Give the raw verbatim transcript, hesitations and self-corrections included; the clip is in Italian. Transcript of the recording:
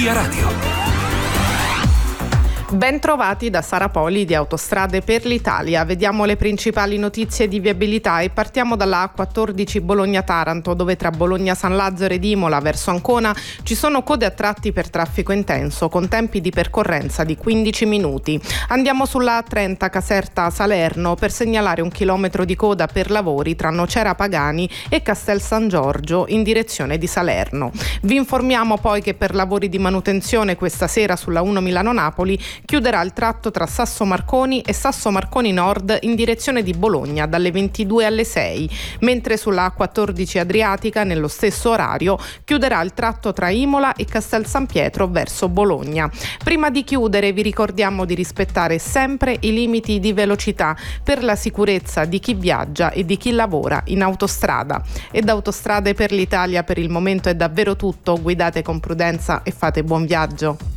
Via Radio. Ben trovati da Sara Poli di Autostrade per l'Italia. Vediamo le principali notizie di viabilità e partiamo dalla A quattordici Bologna-Taranto, dove tra Bologna San Lazzaro ed Imola verso Ancona ci sono code a tratti per traffico intenso con tempi di percorrenza di quindici minuti. Andiamo sulla A trenta Caserta-Salerno per segnalare un chilometro di coda per lavori tra Nocera Pagani e Castel San Giorgio in direzione di Salerno. Vi informiamo poi che per lavori di manutenzione questa sera sulla uno Milano-Napoli chiuderà il tratto tra Sasso Marconi e Sasso Marconi Nord in direzione di Bologna dalle ventidue alle sei, mentre sulla A quattordici Adriatica nello stesso orario chiuderà il tratto tra Imola e Castel San Pietro verso Bologna. Prima di chiudere vi ricordiamo di rispettare sempre i limiti di velocità per la sicurezza di chi viaggia e di chi lavora in autostrada. E da Autostrade per l'Italia per il momento è davvero tutto, guidate con prudenza e fate buon viaggio.